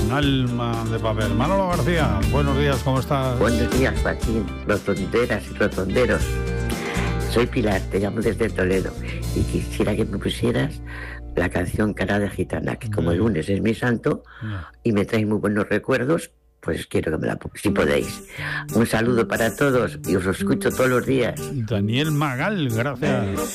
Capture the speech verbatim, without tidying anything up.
Un alma de papel. Manolo García, buenos días, ¿cómo estás? Buenos días, Joaquín, rotonderas y rotonderos. Soy Pilar, te llamo desde Toledo y quisiera que me pusieras la canción Cara de Gitana, que como el lunes es mi santo y me trae muy buenos recuerdos, pues quiero que me la pongas, si podéis. Un saludo para todos y os escucho todos los días. Daniel Magal, gracias.